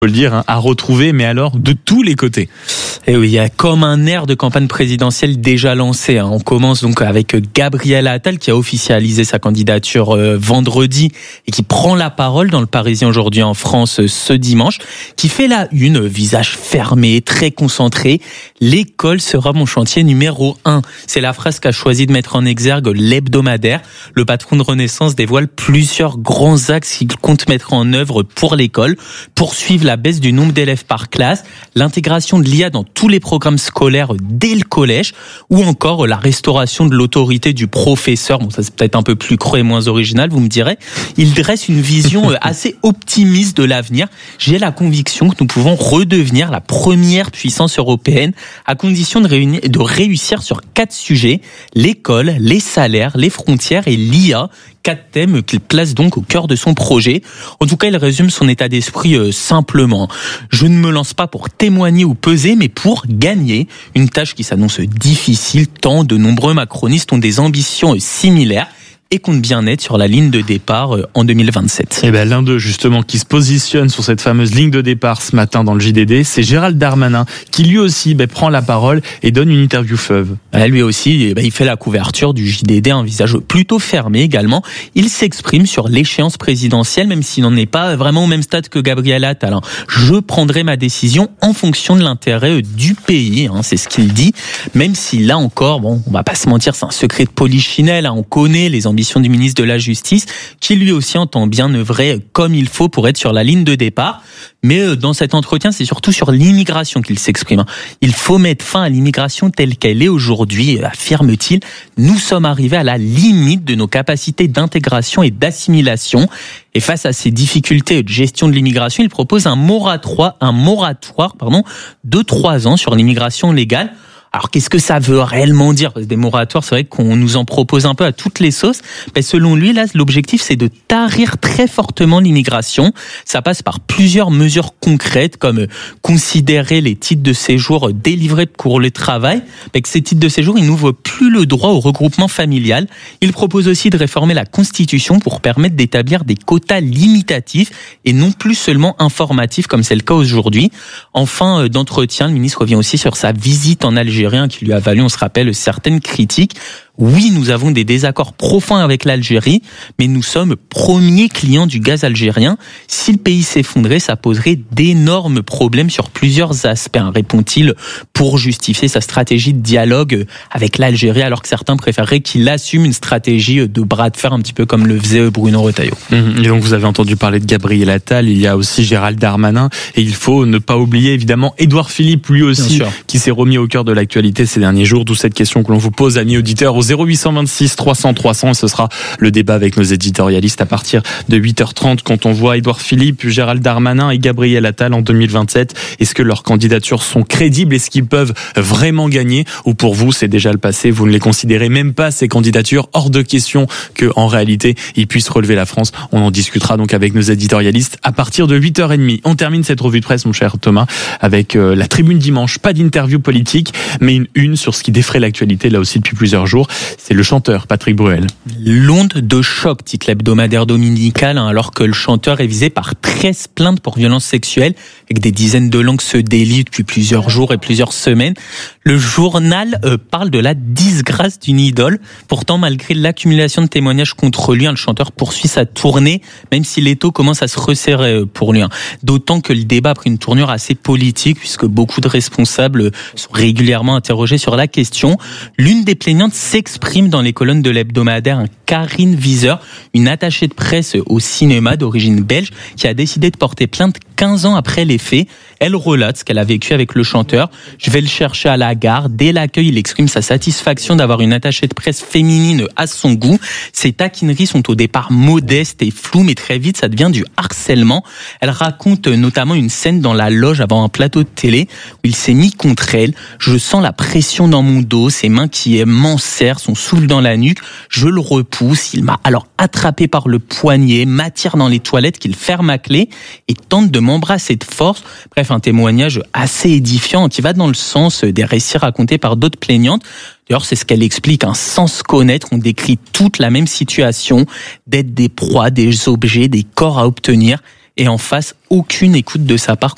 faut le dire, à retrouver, mais alors de tous les côtés. Et oui, il y a comme un air de campagne présidentielle déjà lancé. On commence donc avec Gabriel Attal qui a officialisé sa candidature vendredi et qui prend la parole dans le Parisien aujourd'hui en France ce dimanche, qui fait la une, visage fermé, très concentré. L'école sera mon chantier numéro 1. C'est la phrase qu'a choisi de mettre en exergue l'hebdomadaire. Le patron de Renaissance dévoile plusieurs grands axes qu'il compte mettre en œuvre pour l'école, poursuivre la baisse du nombre d'élèves par classe, l'intégration de l'IA dans tous les programmes scolaires dès le collège, ou encore la restauration de l'autorité du professeur. Bon, ça c'est peut-être un peu plus creux et moins original, vous me direz. Il dresse une vision assez optimiste de l'avenir. J'ai la conviction que nous pouvons redevenir la première puissance européenne à condition de réussir sur 4 sujets: l'école, les salaires, les frontières et l'IA. 4 thèmes qu'il place donc au cœur de son projet. En tout cas, il résume son état d'esprit simplement. Je ne me lance pas pour témoigner ou peser, mais pour gagner. Une tâche qui s'annonce difficile, tant de nombreux macronistes ont des ambitions similaires et compte bien être sur la ligne de départ en 2027. Et ben l'un d'eux justement qui se positionne sur cette fameuse ligne de départ ce matin dans le JDD, c'est Gérald Darmanin qui lui aussi prend la parole et donne une interview feuve. Lui aussi, il fait la couverture du JDD, un visage plutôt fermé également. Il s'exprime sur l'échéance présidentielle, même s'il n'en est pas vraiment au même stade que Gabriel Attal. Je prendrai ma décision en fonction de l'intérêt du pays, c'est ce qu'il dit. Même si là encore, on va pas se mentir, c'est un secret de polichinelle. On connaît les ambitions du ministre de la Justice, qui lui aussi entend bien œuvrer comme il faut pour être sur la ligne de départ. Mais dans cet entretien, c'est surtout sur l'immigration qu'il s'exprime. Il faut mettre fin à l'immigration telle qu'elle est aujourd'hui, affirme-t-il. Nous sommes arrivés à la limite de nos capacités d'intégration et d'assimilation. Et face à ces difficultés de gestion de l'immigration, il propose un moratoire de 3 ans sur l'immigration légale. Alors, qu'est-ce que ça veut réellement dire? Parce que des moratoires, c'est vrai qu'on nous en propose un peu à toutes les sauces. Mais selon lui, là, l'objectif, c'est de tarir très fortement l'immigration. Ça passe par plusieurs mesures concrètes, comme considérer les titres de séjour délivrés pour le travail. Mais que ces titres de séjour, ils n'ouvrent plus le droit au regroupement familial. Il propose aussi de réformer la Constitution pour permettre d'établir des quotas limitatifs et non plus seulement informatifs, comme c'est le cas aujourd'hui. En fin d'entretien, le ministre revient aussi sur sa visite en Algérie, qui lui a valu, on se rappelle, certaines critiques. Oui, nous avons des désaccords profonds avec l'Algérie, mais nous sommes premiers clients du gaz algérien. Si le pays s'effondrait, ça poserait d'énormes problèmes sur plusieurs aspects, répond-il, pour justifier sa stratégie de dialogue avec l'Algérie, alors que certains préféreraient qu'il assume une stratégie de bras de fer, un petit peu comme le faisait Bruno Retailleau. Et donc vous avez entendu parler de Gabriel Attal, il y a aussi Gérald Darmanin, et il faut ne pas oublier évidemment Édouard Philippe, lui aussi, qui s'est remis au cœur de l'actualité ces derniers jours, d'où cette question que l'on vous pose, amis auditeurs, au 0826 300 300, et ce sera le débat avec nos éditorialistes à partir de 8h30 quand on voit Édouard Philippe, Gérald Darmanin et Gabriel Attal en 2027. Est-ce que leurs candidatures sont crédibles? Est-ce qu'ils peuvent vraiment gagner? Ou pour vous, c'est déjà le passé, vous ne les considérez même pas, ces candidatures? Hors de question qu'en réalité, ils puissent relever la France. On en discutera donc avec nos éditorialistes à partir de 8h30. On termine cette revue de presse, mon cher Thomas, avec la Tribune dimanche. Pas d'interview politique, mais une sur ce qui défraie l'actualité, là aussi depuis plusieurs jours. C'est le chanteur Patrick Bruel. L'onde de choc, titre l'hebdomadaire dominical, alors que le chanteur est visé par 13 plaintes pour violences sexuelles, et que des dizaines de langues se délient depuis plusieurs jours et plusieurs semaines. Le journal parle de la disgrâce d'une idole. Pourtant, malgré l'accumulation de témoignages contre lui, le chanteur poursuit sa tournée, même si l'étau commence à se resserrer pour lui. D'autant que le débat a pris une tournure assez politique, puisque beaucoup de responsables sont régulièrement interrogés sur la question. L'une des plaignantes s'exprime dans les colonnes de l'hebdomadaire, Karine Wieser, une attachée de presse au cinéma d'origine belge, qui a décidé de porter plainte 15 ans après les faits. Elle relate ce qu'elle a vécu avec le chanteur. Je vais le chercher à la gare. Dès l'accueil, il exprime sa satisfaction d'avoir une attachée de presse féminine à son goût. Ses taquineries sont au départ modestes et floues, mais très vite, ça devient du harcèlement. Elle raconte notamment une scène dans la loge avant un plateau de télé où il s'est mis contre elle. Je sens la pression dans mon dos, ses mains qui m'enserrent, son souffle dans la nuque. Je le repousse. Il m'a alors attrapé par le poignet, m'attire dans les toilettes, qu'il ferme à clé et tente de m'embrasser de force. Bref, un témoignage assez édifiant qui va dans le sens des récits racontés par d'autres plaignantes. D'ailleurs, c'est ce qu'elle explique, sans se connaître, on décrit toute la même situation, d'être des proies, des objets, des corps à obtenir, et en face, aucune écoute de sa part.